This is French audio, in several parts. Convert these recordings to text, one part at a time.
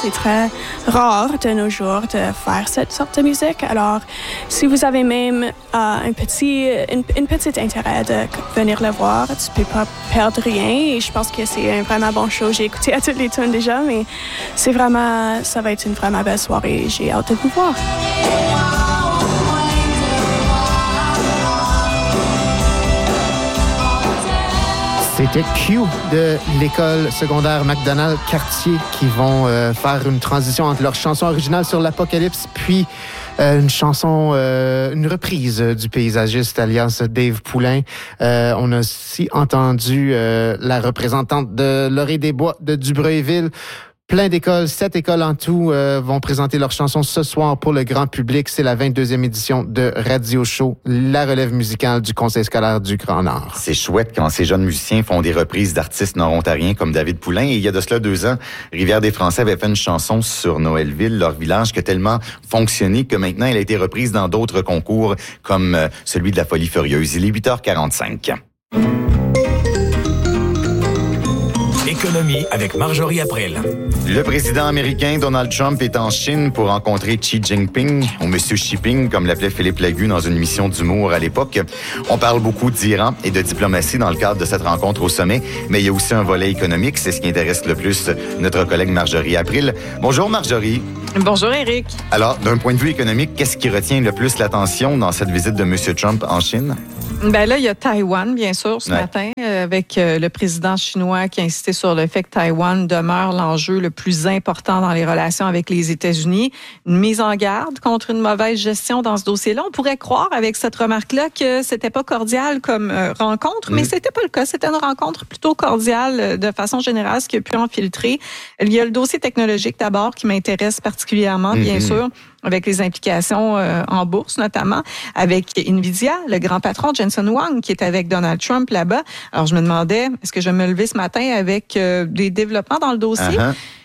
C'est très rare de nos jours de faire cette sorte de musique. Alors, si vous avez même un petit intérêt de venir le voir, tu peux pas perdre rien. Et je pense que c'est un vraiment bon show. J'ai écouté à toutes les tunes déjà, mais ça va être une vraiment belle soirée. J'ai hâte de vous voir. C'était Q de l'école secondaire McDonald-Cartier qui vont faire une transition entre leur chanson originale sur l'Apocalypse puis une reprise du paysagiste alias Dave Poulain. On a aussi entendu la représentante de L'Orée des Bois de Dubreuilville. Plein d'écoles, 7 écoles en tout vont présenter leurs chansons ce soir pour le grand public. C'est la 22e édition de Radio Show, la relève musicale du Conseil scolaire du Grand Nord. C'est chouette quand ces jeunes musiciens font des reprises d'artistes nord-ontariens comme David Poulain. Et il y a de cela 2 ans, Rivière-des-Français avait fait une chanson sur Noëlville, leur village, qui a tellement fonctionné que maintenant elle a été reprise dans d'autres concours comme celui de la Folie Furieuse. Il est 8h45. Économie avec Marjorie April. Le président américain Donald Trump est en Chine pour rencontrer Xi Jinping, ou Monsieur Shipping, comme l'appelait Philippe Lagu dans une émission d'humour à l'époque. On parle beaucoup d'Iran et de diplomatie dans le cadre de cette rencontre au sommet, mais il y a aussi un volet économique, c'est ce qui intéresse le plus notre collègue Marjorie April. Bonjour Marjorie. Bonjour Éric. Alors, d'un point de vue économique, qu'est-ce qui retient le plus l'attention dans cette visite de Monsieur Trump en Chine? Ben là, il y a Taïwan, bien sûr, ce matin, avec le président chinois qui a insisté sur le fait que Taïwan demeure l'enjeu le plus important dans les relations avec les États-Unis. Une mise en garde contre une mauvaise gestion dans ce dossier-là. On pourrait croire avec cette remarque-là que c'était pas cordial comme rencontre, mais c'était pas le cas. C'était une rencontre plutôt cordiale de façon générale, ce qui a pu en filtrer. Il y a le dossier technologique d'abord qui m'intéresse particulièrement, bien sûr, avec les implications en bourse notamment, avec Nvidia, le grand patron Jensen Huang qui est avec Donald Trump là-bas. Alors je me demandais, est-ce que je vais me lever ce matin avec des développements dans le dossier?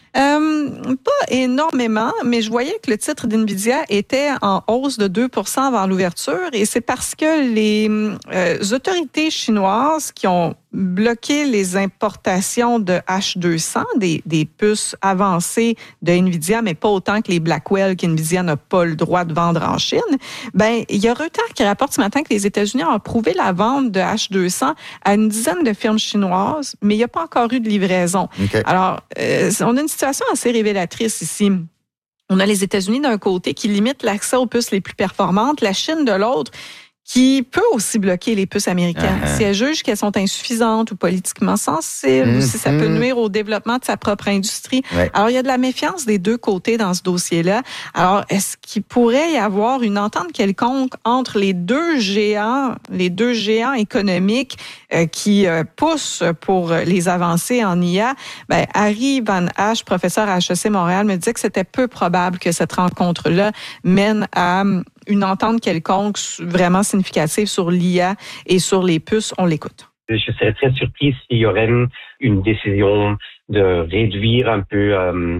Pas énormément, mais je voyais que le titre d'Nvidia était en hausse de 2% avant l'ouverture et c'est parce que les autorités chinoises qui ont bloqué les importations de H200, des puces avancées de Nvidia, mais pas autant que les Blackwell qu'Nvidia n'a pas le droit de vendre en Chine. Ben, il y a Reuters qui rapporte ce matin que les États-Unis ont approuvé la vente de H200 à une dizaine de firmes chinoises, mais il n'y a pas encore eu de livraison. Okay. Alors, on a une situation assez révélatrice ici. On a les États-Unis d'un côté qui limitent l'accès aux puces les plus performantes, la Chine de l'autre qui peut aussi bloquer les puces américaines. Si elle juge qu'elles sont insuffisantes ou politiquement sensibles, ou si ça peut nuire au développement de sa propre industrie. Alors, il y a de la méfiance des deux côtés dans ce dossier-là. Alors, est-ce qu'il pourrait y avoir une entente quelconque entre les deux géants économiques qui poussent pour les avancées en IA? Ben, Harry Van Hache, professeur à HEC Montréal, me disait que c'était peu probable que cette rencontre-là mène à une entente quelconque vraiment significative sur l'IA et sur les puces. On l'écoute. Je serais très surpris s'il y aurait une décision de réduire un peu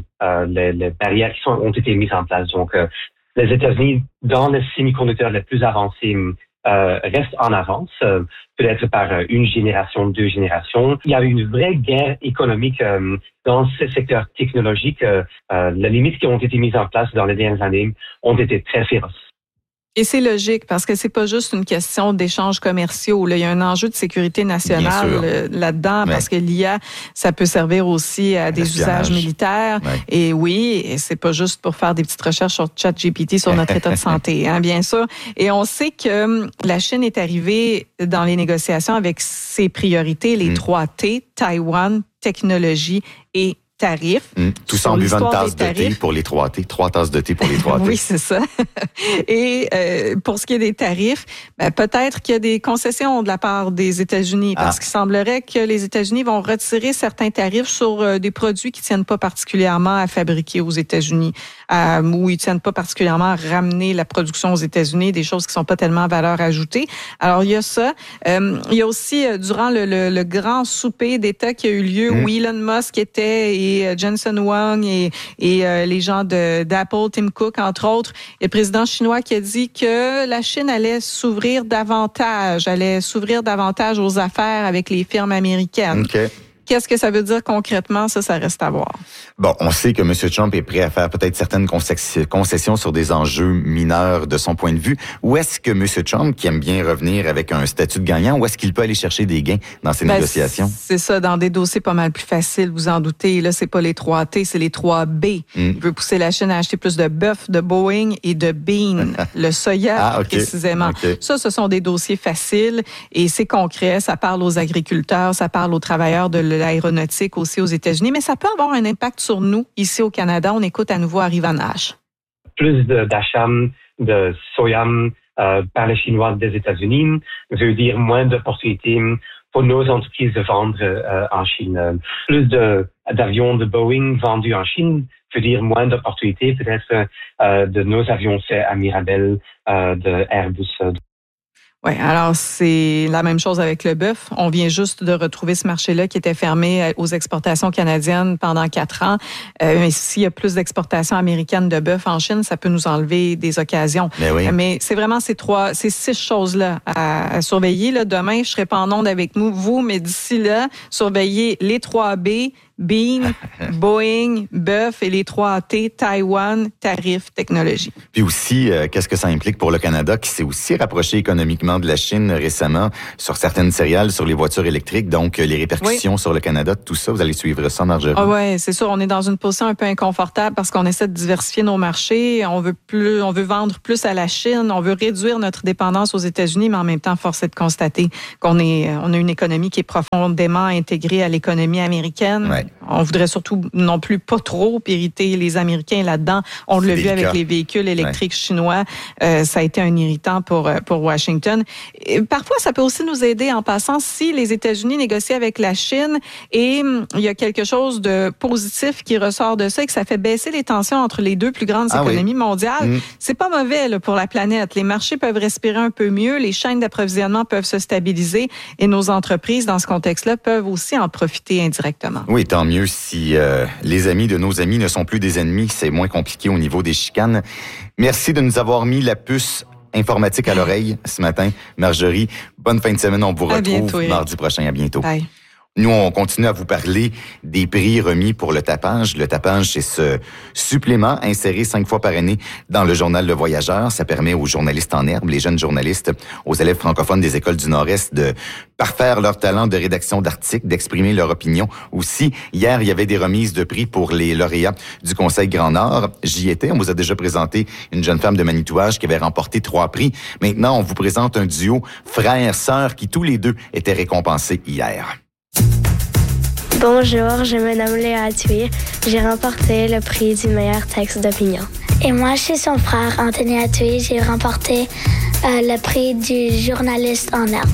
les barrières qui ont été mises en place. Donc, les États-Unis, dans les semi-conducteurs les plus avancés, restent en avance, peut-être par une génération, 2 générations. Il y a une vraie guerre économique dans ce secteur technologique. Les limites qui ont été mises en place dans les dernières années ont été très féroces. Et c'est logique parce que c'est pas juste une question d'échanges commerciaux. Là, il y a un enjeu de sécurité nationale là-dedans parce que l'IA, ça peut servir aussi à des usages militaires. Et oui, et c'est pas juste pour faire des petites recherches sur ChatGPT sur notre état de santé, hein, bien sûr. Et on sait que la Chine est arrivée dans les négociations avec ses priorités, les 3 T, Taïwan, technologie et tarifs. Tout ça en buvant une tasse de thé pour les 3 T. 3 tasses de thé pour les 3 T. Oui, c'est ça. Et pour ce qui est des tarifs, ben, peut-être qu'il y a des concessions de la part des États-Unis parce qu'il semblerait que les États-Unis vont retirer certains tarifs sur des produits qui tiennent pas particulièrement à fabriquer aux États-Unis ou ils tiennent pas particulièrement à ramener la production aux États-Unis, des choses qui sont pas tellement à valeur ajoutée. Alors, il y a ça. Il y a aussi, durant le grand souper d'État qui a eu lieu où Elon Musk était et Jensen Huang et les gens d'Apple, Tim Cook, entre autres, et le président chinois qui a dit que la Chine allait s'ouvrir davantage aux affaires avec les firmes américaines. Qu'est-ce que ça veut dire concrètement? Ça reste à voir. Bon, on sait que M. Trump est prêt à faire peut-être certaines concessions sur des enjeux mineurs de son point de vue. Où est-ce que M. Trump, qui aime bien revenir avec un statut de gagnant, où est-ce qu'il peut aller chercher des gains dans ces négociations? C'est ça, dans des dossiers pas mal plus faciles, vous en doutez. Là, c'est pas les 3T, c'est les 3B. Il veut pousser la Chine à acheter plus de bœuf, de Boeing et de bean, le soya précisément. Ça, ce sont des dossiers faciles et c'est concret. Ça parle aux agriculteurs, ça parle aux travailleurs de l'aéronautique aussi aux États-Unis, mais ça peut avoir un impact sur nous ici au Canada. On écoute à nouveau Arivan Nash. Plus d'achats de soya par les Chinois des États-Unis veut dire moins d'opportunités pour nos entreprises de vendre en Chine. Plus d'avions de Boeing vendus en Chine veut dire moins d'opportunités peut-être de nos avions faits à Mirabel, de Airbus. Oui, alors c'est la même chose avec le bœuf. On vient juste de retrouver ce marché-là qui était fermé aux exportations canadiennes pendant 4 ans. Mais s'il y a plus d'exportations américaines de bœuf en Chine, ça peut nous enlever des occasions. Mais c'est vraiment ces 6 choses-là à surveiller. Là, demain, je serai pas en onde avec vous, mais d'ici là, surveillez les 3B, Bean, Boeing, Bœuf et les 3T, Taïwan, tarifs, technologie. Puis aussi, qu'est-ce que ça implique pour le Canada qui s'est aussi rapproché économiquement de la Chine récemment sur certaines céréales, sur les voitures électriques. Donc, les répercussions sur le Canada, tout ça, vous allez suivre ça, Marjorie? Ah ouais, c'est sûr. On est dans une position un peu inconfortable parce qu'on essaie de diversifier nos marchés. On veut vendre plus à la Chine. On veut réduire notre dépendance aux États-Unis, mais en même temps, force est de constater on a une économie qui est profondément intégrée à l'économie américaine. Ouais. On voudrait surtout non plus pas trop irriter les Américains là-dedans. On l'a vu avec les véhicules électriques chinois. Ça a été un irritant pour Washington. Et parfois, ça peut aussi nous aider en passant si les États-Unis négocient avec la Chine et il y a quelque chose de positif qui ressort de ça et que ça fait baisser les tensions entre les deux plus grandes économies mondiales. C'est pas mauvais là, pour la planète. Les marchés peuvent respirer un peu mieux, les chaînes d'approvisionnement peuvent se stabiliser et nos entreprises, dans ce contexte-là, peuvent aussi en profiter indirectement. Oui, tant mieux si les amis de nos amis ne sont plus des ennemis. C'est moins compliqué au niveau des chicanes. Merci de nous avoir mis la puce informatique à l'oreille ce matin. Marjorie, bonne fin de semaine. On vous retrouve mardi prochain. À bientôt. Bye. Nous, on continue à vous parler des prix remis pour le tapage. Le tapage, c'est ce supplément inséré 5 fois par année dans le journal Le Voyageur. Ça permet aux journalistes en herbe, les jeunes journalistes, aux élèves francophones des écoles du Nord-Est de parfaire leur talent de rédaction d'articles, d'exprimer leur opinion. Aussi, hier, il y avait des remises de prix pour les lauréats du Conseil Grand Nord. J'y étais. On vous a déjà présenté une jeune femme de Manitouage qui avait remporté 3 prix. Maintenant, on vous présente un duo frère-sœur qui tous les deux étaient récompensés hier. Bonjour, je me nomme Léa Thuy. J'ai remporté le prix du meilleur texte d'opinion. Et moi, je suis son frère, Anthony Thuy. J'ai remporté le prix du journaliste en herbe.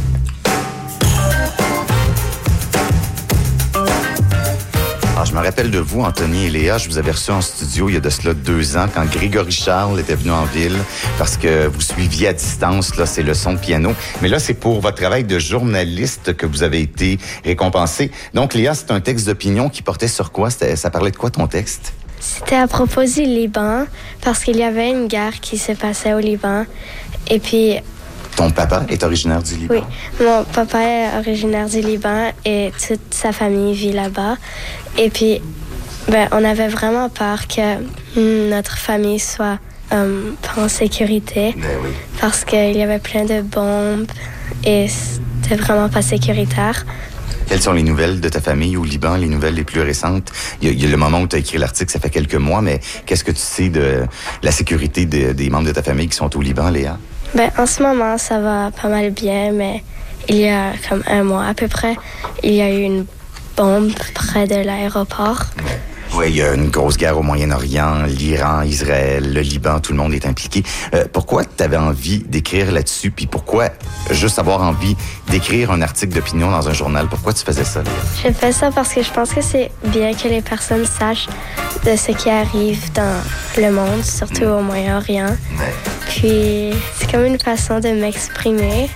Alors, je me rappelle de vous, Anthony et Léa. Je vous avais reçu en studio il y a de cela 2 ans, quand Grégory Charles était venu en ville, parce que vous suiviez à distance là, ses leçons de piano. Mais là, c'est pour votre travail de journaliste que vous avez été récompensé. Donc, Léa, c'est un texte d'opinion qui portait sur quoi? Ça parlait de quoi, ton texte? C'était à propos du Liban, parce qu'il y avait une guerre qui se passait au Liban. Et puis... Ton papa est originaire du Liban? Oui, mon papa est originaire du Liban et toute sa famille vit là-bas. Et puis, on avait vraiment peur que notre famille soit pas en sécurité parce qu'il y avait plein de bombes et c'était vraiment pas sécuritaire. Quelles sont les nouvelles de ta famille au Liban, les nouvelles les plus récentes? Il y a le moment où tu as écrit l'article, ça fait quelques mois, mais qu'est-ce que tu sais de la sécurité des membres de ta famille qui sont au Liban, Léa? En ce moment, ça va pas mal bien, mais il y a comme 1 mois à peu près, il y a eu une bombe près de l'aéroport. Oui, il y a une grosse guerre au Moyen-Orient, l'Iran, Israël, le Liban, tout le monde est impliqué. Pourquoi tu avais envie d'écrire là-dessus? Puis pourquoi juste avoir envie d'écrire un article d'opinion dans un journal? Pourquoi tu faisais ça? Je fais ça parce que je pense que c'est bien que les personnes sachent de ce qui arrive dans le monde, surtout au Moyen-Orient. Puis c'est comme une façon de m'exprimer.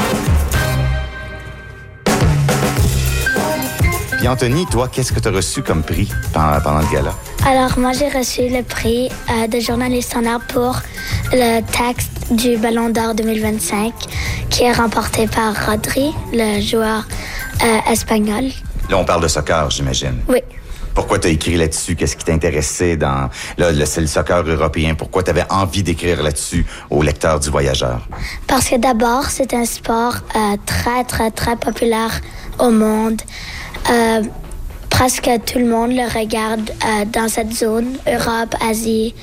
Puis Anthony, toi, qu'est-ce que tu as reçu comme prix pendant le gala? Alors, moi, j'ai reçu le prix de journaliste en herbe pour le texte du Ballon d'Or 2025 qui est remporté par Rodri, le joueur espagnol. Là, on parle de soccer, j'imagine. Oui. Pourquoi tu as écrit là-dessus? Qu'est-ce qui t'intéressait dans... Là, c'est le soccer européen. Pourquoi tu avais envie d'écrire là-dessus au lecteur du Voyageur? Parce que d'abord, c'est un sport très, très, très populaire au monde. Presque tout le monde le regarde dans cette zone, Europe, Asie.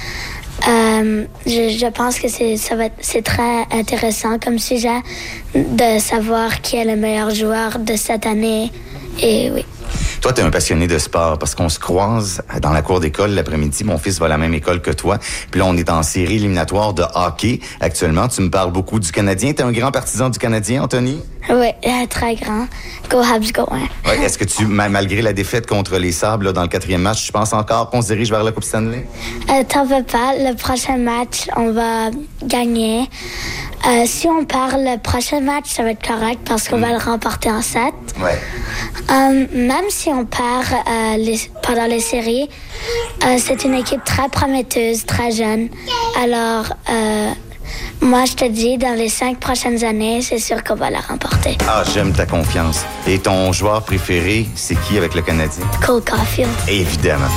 Je pense que c'est très intéressant comme sujet de savoir qui est le meilleur joueur de cette année. Et oui. Toi, tu es un passionné de sport parce qu'on se croise dans la cour d'école l'après-midi. Mon fils va à la même école que toi. Puis là, on est en série éliminatoire de hockey actuellement. Tu me parles beaucoup du Canadien. Tu es un grand partisan du Canadien, Anthony? Oui, très grand. Go Habs, go, hein. Ouais, est-ce que tu, malgré la défaite contre les Sabres là, dans le 4e match, tu penses encore qu'on se dirige vers la Coupe Stanley? T'en veux pas. Le prochain match, on va gagner. Si on perd le prochain match, ça va être correct parce qu'on va le remporter en 7. Ouais. Même si on perd pendant les séries, c'est une équipe très prometteuse, très jeune. Alors, moi, je te dis, dans les 5 prochaines années, c'est sûr qu'on va la remporter. Ah, j'aime ta confiance. Et ton joueur préféré, c'est qui avec le Canadien? Cole Caulfield. Évidemment.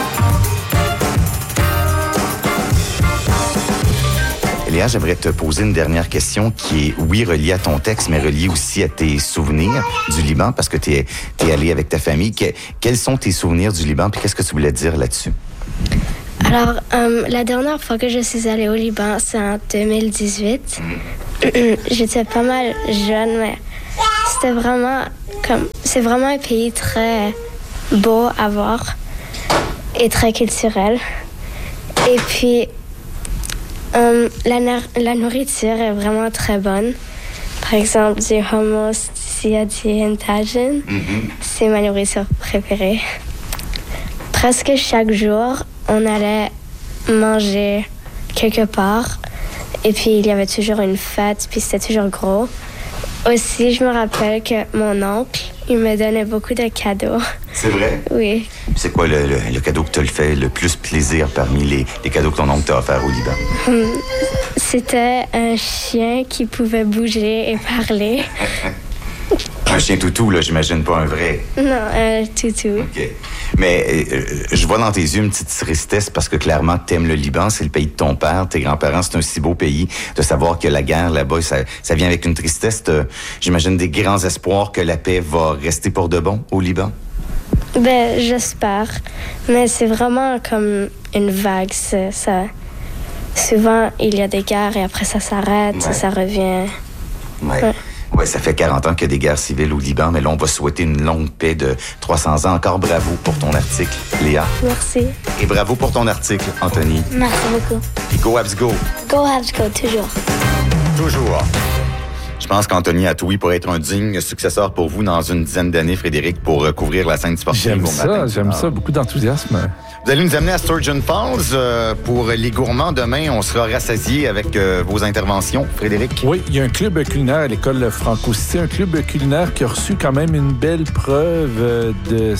Léa, j'aimerais te poser une dernière question qui est, oui, reliée à ton texte, mais reliée aussi à tes souvenirs du Liban, parce que t'es allé avec ta famille. Quels sont tes souvenirs du Liban, puis qu'est-ce que tu voulais dire là-dessus? Alors, la dernière fois que je suis allée au Liban, c'est en 2018. J'étais pas mal jeune, mais c'était vraiment c'est vraiment un pays très beau à voir et très culturel. Et puis, la nourriture est vraiment très bonne. Par exemple, du hummus, du tajin. C'est ma nourriture préférée. Presque chaque jour, on allait manger quelque part. Et puis, il y avait toujours une fête, puis c'était toujours gros. Aussi, je me rappelle que mon oncle, il me donnait beaucoup de cadeaux. C'est vrai? Oui. C'est quoi le cadeau que tu le fait le plus plaisir parmi les cadeaux que ton oncle t'a offert au Liban? C'était un chien qui pouvait bouger et parler. Un chien toutou, là, j'imagine, pas un vrai. Non, un toutou. OK. Mais je vois dans tes yeux une petite tristesse parce que clairement, t'aimes le Liban, c'est le pays de ton père, tes grands-parents, c'est un si beau pays. De savoir que la guerre là-bas, ça vient avec une tristesse. J'imagine des grands espoirs que la paix va rester pour de bon au Liban. Ben, j'espère. Mais c'est vraiment comme une vague. Souvent, il y a des guerres et après ça s'arrête, ça revient. Ouais. Oui, ça fait 40 ans qu'il y a des guerres civiles au Liban, mais là, on va souhaiter une longue paix de 300 ans. Encore bravo pour ton article, Léa. Merci. Et bravo pour ton article, Anthony. Merci beaucoup. Puis go Habs go. Go Habs go, toujours. Toujours. Je pense qu'Anthony a tout oui pour être un digne successeur pour vous dans une dizaine d'années, Frédéric, pour couvrir la scène sportive. J'aime ça, beaucoup d'enthousiasme. Vous allez nous amener à Sturgeon Falls pour les gourmands. Demain, on sera rassasiés avec vos interventions. Frédéric? Oui, il y a un club culinaire à l'école Franco-Cité, un club culinaire qui a reçu quand même une belle preuve de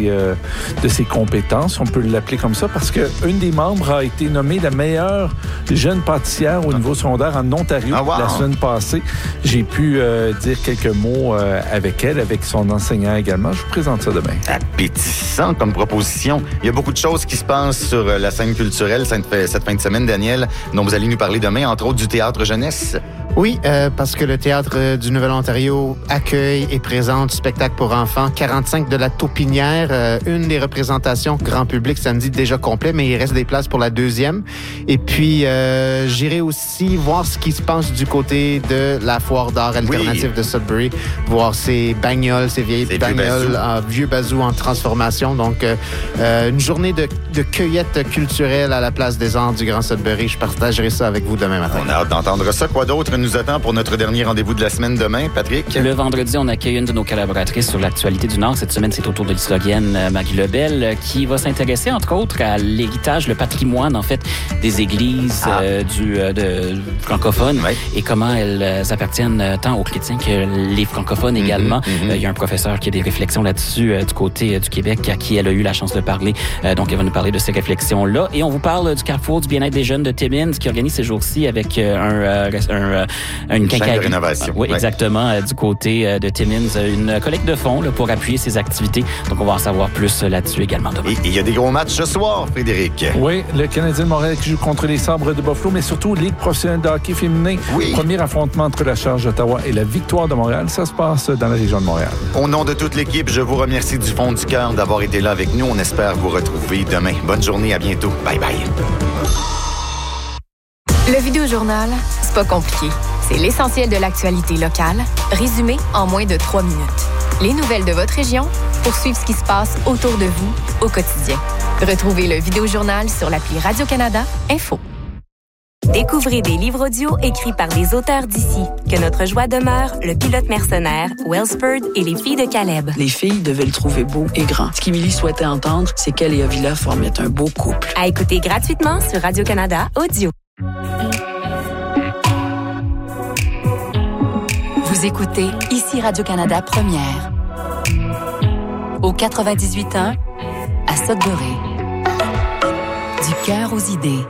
ses compétences, on peut l'appeler comme ça, parce qu'une des membres a été nommée la meilleure jeune pâtissière au niveau secondaire en Ontario la semaine passée. J'ai pu dire quelques mots avec elle, avec son enseignant également. Je vous présente ça demain. Appétissant comme proposition. Il y a beaucoup de choses qui se passent sur la scène culturelle cette fin de semaine, Daniel, dont vous allez nous parler demain, entre autres du théâtre jeunesse. Oui, parce que le Théâtre du Nouvel-Ontario accueille et présente spectacle pour enfants 45 de la Taupinière, une des représentations grand public samedi déjà complet, mais il reste des places pour la deuxième. Et puis, j'irai aussi voir ce qui se passe du côté de la foire d'art alternative de Sudbury, voir ces bagnoles, ces vieilles bagnoles, vieux bazous en transformation. Donc, une journée de cueillette culturelle à la place des arts du Grand Sudbury. Je partagerai ça avec vous demain matin. On a hâte d'entendre ça. Quoi d'autre nous attend pour notre dernier rendez-vous de la semaine demain, Patrick? Le vendredi, on accueille une de nos collaboratrices sur l'actualité du Nord. Cette semaine, c'est au tour de l'historienne Marie Lebel qui va s'intéresser, entre autres, à l'héritage, le patrimoine, en fait, des églises francophones et comment elles appartiennent tant aux chrétiens que les francophones également. Il y a un professeur qui a des réflexions là-dessus du côté du Québec à qui elle a eu la chance de parler. Donc, elle va nous parler de ces réflexions-là. Et on vous parle du Carrefour du bien-être des jeunes de Timmins qui organise ces jours-ci avec un une chaîne de rénovation. Oui, exactement. Du côté de Timmins, une collecte de fonds là, pour appuyer ses activités. Donc, on va en savoir plus là-dessus également demain. Et il y a des gros matchs ce soir, Frédéric. Oui, le Canadien de Montréal qui joue contre les Sabres de Buffalo, mais surtout Ligue professionnelle de hockey féminin. Oui. Premier affrontement entre la Charge d'Ottawa et la Victoire de Montréal. Ça se passe dans la région de Montréal. Au nom de toute l'équipe, je vous remercie du fond du cœur d'avoir été là avec nous. On espère vous retrouver demain. Bonne journée, à bientôt. Bye bye. Le Vidéojournal, c'est pas compliqué. C'est l'essentiel de l'actualité locale, résumé en moins de 3 minutes. Les nouvelles de votre région pour suivre ce qui se passe autour de vous au quotidien. Retrouvez le Vidéojournal sur l'appli Radio-Canada Info. Découvrez des livres audio écrits par des auteurs d'ici. Que notre joie demeure, Le Pilote mercenaire, Wellspurd et Les filles de Caleb. Les filles devaient le trouver beau et grand. Ce qu'Émilie souhaitait entendre, c'est qu'elle et Avila formaient un beau couple. À écouter gratuitement sur Radio-Canada Audio. Vous écoutez ici Radio-Canada Première. Au 98.1, à Sudbury. Du cœur aux idées.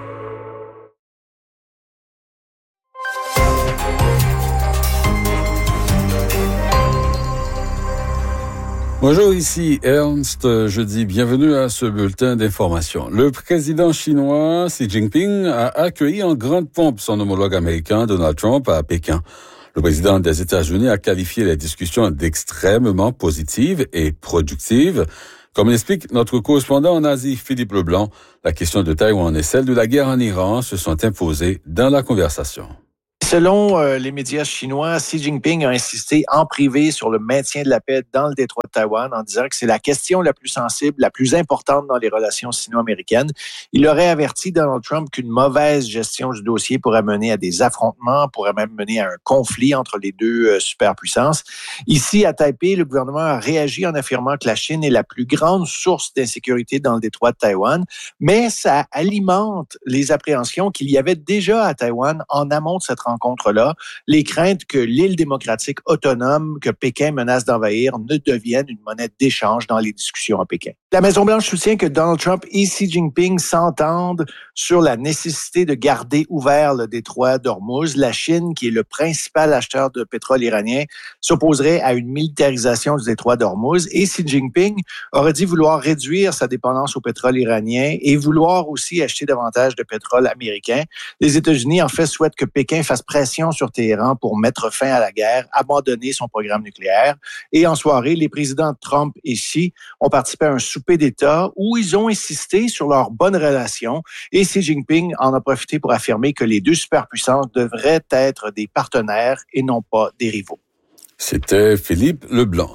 Bonjour, ici Ernst. Je dis bienvenue à ce bulletin d'information. Le président chinois Xi Jinping a accueilli en grande pompe son homologue américain Donald Trump à Pékin. Le président des États-Unis a qualifié les discussions d'extrêmement positives et productives. Comme l'explique notre correspondant en Asie, Philippe Leblanc, la question de Taïwan et celle de la guerre en Iran se sont imposées dans la conversation. Selon les médias chinois, Xi Jinping a insisté en privé sur le maintien de la paix dans le détroit de Taïwan en disant que c'est la question la plus sensible, la plus importante dans les relations sino-américaines. Il aurait averti Donald Trump qu'une mauvaise gestion du dossier pourrait mener à des affrontements, pourrait même mener à un conflit entre les deux superpuissances. Ici, à Taipei, le gouvernement a réagi en affirmant que la Chine est la plus grande source d'insécurité dans le détroit de Taïwan, mais ça alimente les appréhensions qu'il y avait déjà à Taïwan en amont de cette rencontre-là, les craintes que l'île démocratique autonome que Pékin menace d'envahir ne devienne une monnaie d'échange dans les discussions à Pékin. La Maison-Blanche soutient que Donald Trump et Xi Jinping s'entendent sur la nécessité de garder ouvert le détroit d'Ormuz. La Chine, qui est le principal acheteur de pétrole iranien, s'opposerait à une militarisation du détroit d'Ormuz et Xi Jinping aurait dit vouloir réduire sa dépendance au pétrole iranien et vouloir aussi acheter davantage de pétrole américain. Les États-Unis, en fait, souhaitent que Pékin fasse pression sur Téhéran pour mettre fin à la guerre, abandonner son programme nucléaire. Et en soirée, les présidents Trump et Xi ont participé à un souper d'État où ils ont insisté sur leur bonne relation et Xi Jinping en a profité pour affirmer que les deux superpuissances devraient être des partenaires et non pas des rivaux. C'était Philippe Leblanc.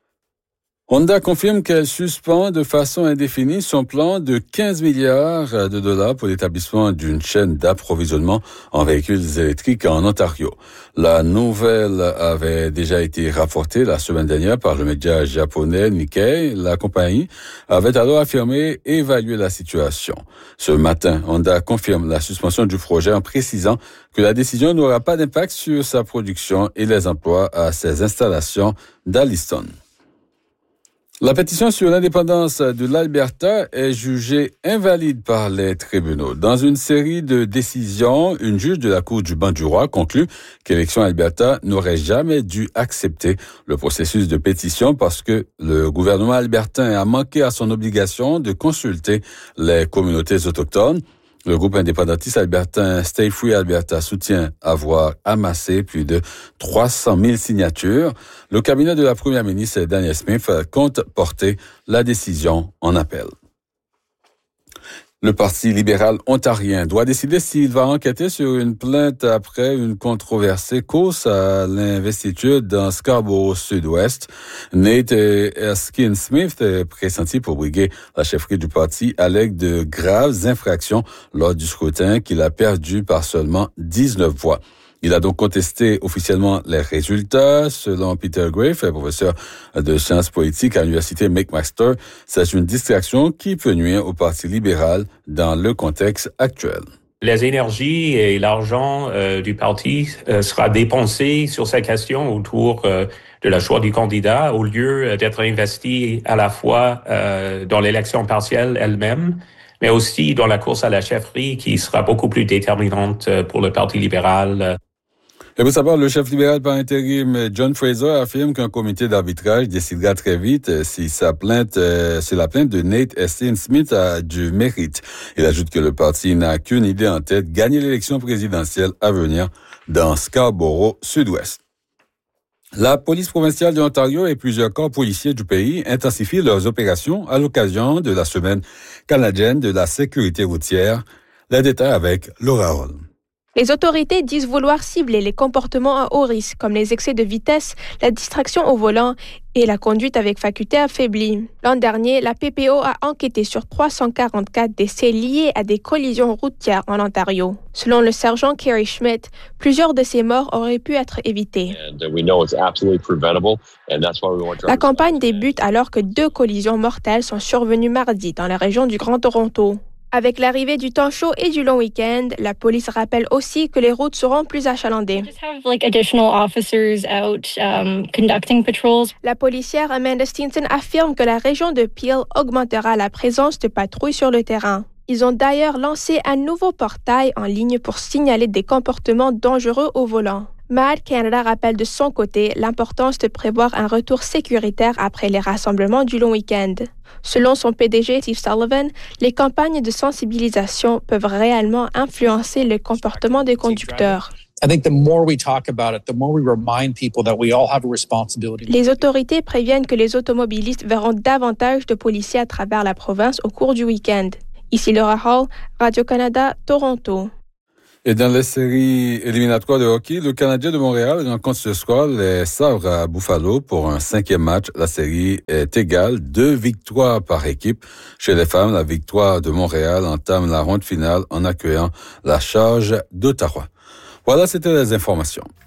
Honda confirme qu'elle suspend de façon indéfinie son plan de 15 milliards de dollars pour l'établissement d'une chaîne d'approvisionnement en véhicules électriques en Ontario. La nouvelle avait déjà été rapportée la semaine dernière par le média japonais Nikkei. La compagnie avait alors affirmé évaluer la situation. Ce matin, Honda confirme la suspension du projet en précisant que la décision n'aura pas d'impact sur sa production et les emplois à ses installations d'Alliston. La pétition sur l'indépendance de l'Alberta est jugée invalide par les tribunaux. Dans une série de décisions, une juge de la Cour du banc du roi conclut qu'Élections Alberta n'aurait jamais dû accepter le processus de pétition parce que le gouvernement albertain a manqué à son obligation de consulter les communautés autochtones. Le groupe indépendantiste albertain Stay Free Alberta soutient avoir amassé plus de 300 000 signatures. Le cabinet de la première ministre Danielle Smith compte porter la décision en appel. Le Parti libéral ontarien doit décider s'il va enquêter sur une plainte après une controversée course à l'investiture dans Scarborough Sud-Ouest. Nate Erskine Smith est pressenti pour briguer la chefferie du parti allègue de graves infractions lors du scrutin qu'il a perdu par seulement 19 voix. Il a donc contesté officiellement les résultats. Selon Peter Grafe, professeur de sciences politiques à l'université McMaster, c'est une distraction qui peut nuire au Parti libéral dans le contexte actuel. Les énergies et l'argent du parti sera dépensé sur ces questions autour de la choix du candidat au lieu d'être investi à la fois dans l'élection partielle elle-même, mais aussi dans la course à la chefferie qui sera beaucoup plus déterminante pour le Parti libéral. Et pour savoir, le chef libéral par intérim John Fraser affirme qu'un comité d'arbitrage décidera très vite si la plainte de Nate Esteen-Smith a du mérite. Il ajoute que le parti n'a qu'une idée en tête, gagner l'élection présidentielle à venir dans Scarborough Sud-Ouest. La police provinciale de l'Ontario et plusieurs corps policiers du pays intensifient leurs opérations à l'occasion de la Semaine canadienne de la sécurité routière. Les détails avec Laura Hall. Les autorités disent vouloir cibler les comportements à haut risque, comme les excès de vitesse, la distraction au volant et la conduite avec faculté affaiblie. L'an dernier, la PPO a enquêté sur 344 décès liés à des collisions routières en Ontario. Selon le sergent Kerry Schmidt, plusieurs de ces morts auraient pu être évitées. La campagne débute alors que 2 collisions mortelles sont survenues mardi dans la région du Grand Toronto. Avec l'arrivée du temps chaud et du long week-end, la police rappelle aussi que les routes seront plus achalandées. La policière Amanda Steenson affirme que la région de Peel augmentera la présence de patrouilles sur le terrain. Ils ont d'ailleurs lancé un nouveau portail en ligne pour signaler des comportements dangereux au volant. MAD Canada rappelle de son côté l'importance de prévoir un retour sécuritaire après les rassemblements du long week-end. Selon son PDG Steve Sullivan, les campagnes de sensibilisation peuvent réellement influencer le comportement des conducteurs. Les autorités préviennent que les automobilistes verront davantage de policiers à travers la province au cours du week-end. Ici Laura Hall, Radio-Canada, Toronto. Et dans les séries éliminatoires de hockey, le Canadien de Montréal rencontre ce soir les Sabres à Buffalo pour un 5e match. La série est égale, 2 victoires par équipe. Chez les femmes, la victoire de Montréal entame la ronde finale en accueillant la Charge d'Ottawa. Voilà, c'était les informations.